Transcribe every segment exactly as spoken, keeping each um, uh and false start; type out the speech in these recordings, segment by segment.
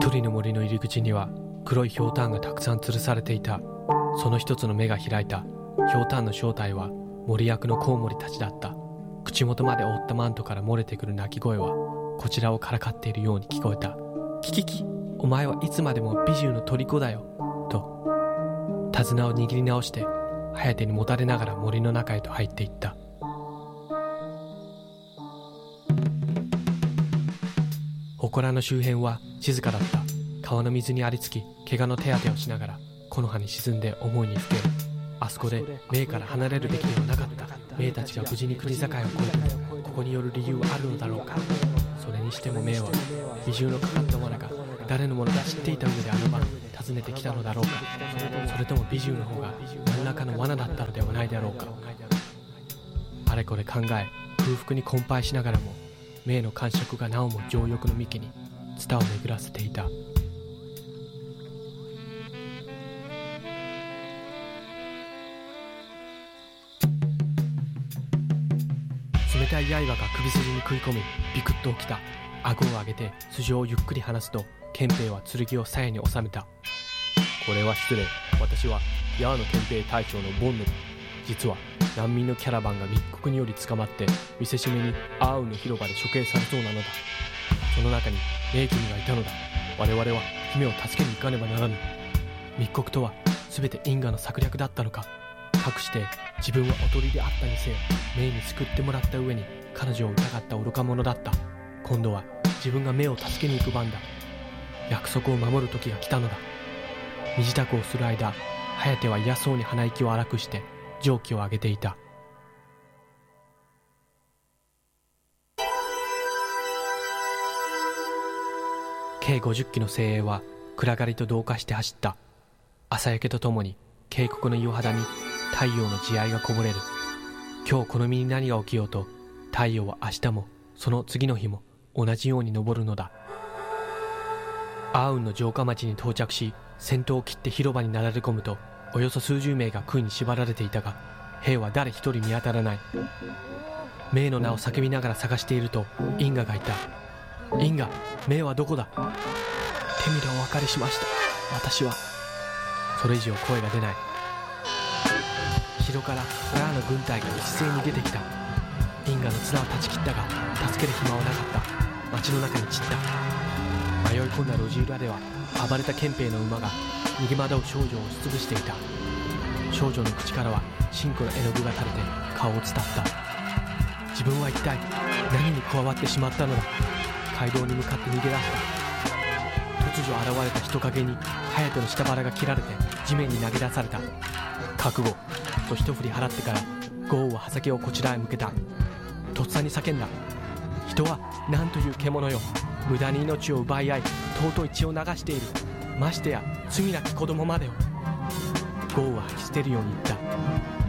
一人の森の入り口には黒いひょうたんがたくさん吊るされていた。その一つの目が開いた。ひょうたんの正体は森役のコウモリたちだった。口元まで覆ったマントから漏れてくる鳴き声はこちらをからかっているように聞こえた。キキキ、お前はいつまでも美獣の虜だよと手綱を握り直して颯にもたれながら森の中へと入っていった。祠の周辺は静かだった。川の水にありつき怪我の手当てをしながら木の葉に沈んで思いにふける。あそこでメイから離れるべきではなかった。メイたちが無事に国境を越えてここによる理由はあるのだろうか。それにしてもメイは美獣のかかった罠が誰のものか知っていた上であの晩訪ねてきたのだろうか。それとも美獣の方が何らかの罠だったのではないだろうか。あれこれ考え空腹に困憊しながらもメイの感触がなおも情欲の幹にツタを巡らせていた。冷たい刃が首筋に食い込みビクッと起きた。顎を上げて素性をゆっくり離すと憲兵は剣を鞘に収めた。これは失礼。私はヤーの憲兵大将のボンヌだ。実は難民のキャラバンが密告により捕まって見せしめにアーウの広場で処刑されそうなのだ。その中にメイ君がいたのだ。我々は姫を助けに行かねばならぬ。密告とは全て因果の策略だったのか。かくして自分はおとりであったにせよメイに救ってもらった上に彼女を疑った愚か者だった。今度は自分がメイを助けに行く番だ。約束を守る時が来たのだ。身支度をする間颯は嫌そうに鼻息を荒くして蒸気を上げていた。計ごじゅっきの精鋭は暗がりと同化して走った。朝焼けとともに渓谷の岩肌に太陽の慈愛がこぼれる。今日この身に何が起きようと太陽は明日もその次の日も同じように昇るのだ。アーウンの城下町に到着し先頭を切って広場になだれ込むとおよそ数十名が杭に縛られていたが兵は誰一人見当たらない。メイの名を叫びながら探しているとインガがいた。インガ、メイはどこだ。手見でお別れしました。私は。それ以上声が出ない。城からラーの軍隊が一斉に出てきた。インガの綱を断ち切ったが助ける暇はなかった。町の中に散った。迷い込んだ路地裏では暴れた憲兵の馬が逃げ惑う少女を押しつぶしていた。少女の口からは深紅の絵の具が垂れて顔を伝った。自分は一体何に加わってしまったのだ。街道に向かって逃げ出した。突如現れた人影に颯の下腹が切られて地面に投げ出された。覚悟と一振り払ってから豪雨は刃先をこちらへ向けた。とっさに叫んだ。人は何という獣よ。無駄に命を奪い合い尊い血を流している。ましてや罪なき子供までよ。豪雨は吐き捨てるように言った。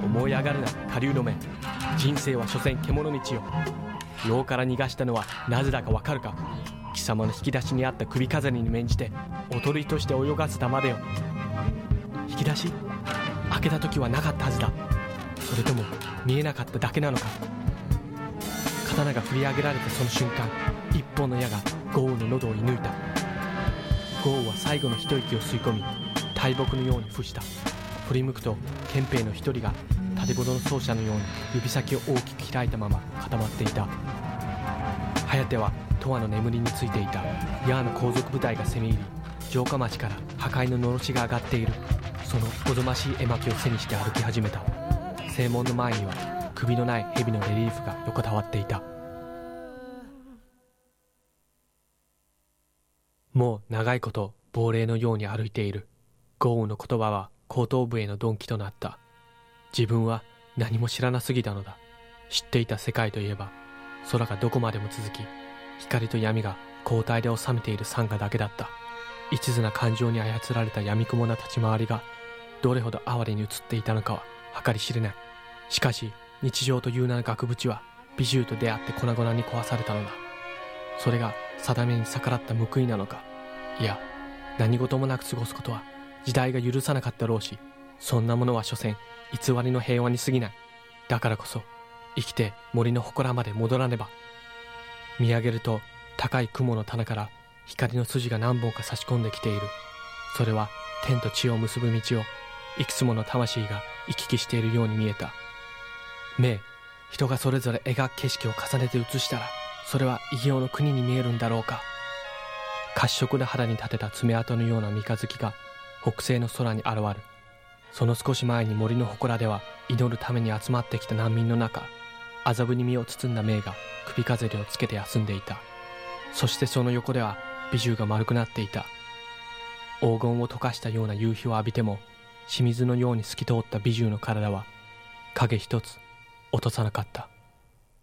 思い上がるな下流の目。人生は所詮獣道よ。牢から逃がしたのはなぜだかわかるか。貴様の引き出しにあった首飾りに免じておとりとして泳がせたまでよ。引き出し開けた時はなかったはずだ。それとも見えなかっただけなのか。刀が振り上げられたその瞬間一本の矢が豪雨の喉を射抜いた。豪雨は最後の一息を吸い込み大木のように伏した。振り向くと憲兵の一人が縦ボドの奏者のように指先を大きく開いたまま固まっていた。颯は永遠の眠りについていた。ヤーの皇族部隊が攻め入り城下町から破壊ののろしが上がっている。そのおぞましい絵巻を背にして歩き始めた。正門の前には首のない蛇のレリーフが横たわっていた。もう長いこと亡霊のように歩いている。豪雨の言葉は後頭部への鈍器となった。自分は何も知らなすぎたのだ。知っていた世界といえば空がどこまでも続き光と闇が交代で収めている山河だけだった。一途な感情に操られた闇雲な立ち回りがどれほど哀れに映っていたのかは計り知れない。しかし日常という名の額縁は美獣と出会って粉々に壊されたのだ。それが定めに逆らった報いなのか。いや何事もなく過ごすことは時代が許さなかったろうし、そんなものは所詮偽りの平和に過ぎない。だからこそ生きて森の祠まで戻らねば。見上げると高い雲の棚から光の筋が何本か差し込んできている。それは天と地を結ぶ道をいくつもの魂が行き来しているように見えた。明、人がそれぞれ描く景色を重ねて写したら、それは異形の国に見えるんだろうか。褐色な肌に立てた爪痕のような三日月が北西の空に現る。その少し前に森の祠では祈るために集まってきた難民の中、麻布に身を包んだ明が首飾りをつけて休んでいた。そしてその横では美獣が丸くなっていた。黄金を溶かしたような夕日を浴びても清水のように透き通った美獣の体は影一つ落とさなかった。